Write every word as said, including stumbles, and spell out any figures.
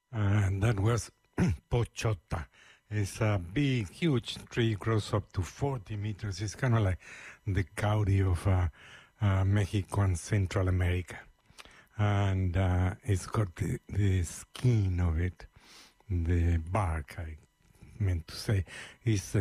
And that was Pochota. It's a big, huge tree, grows up to forty meters. It's kind of like the coyote of uh, uh, Mexico and Central America. And uh, it's got the, the skin of it, the bark, I meant to say, is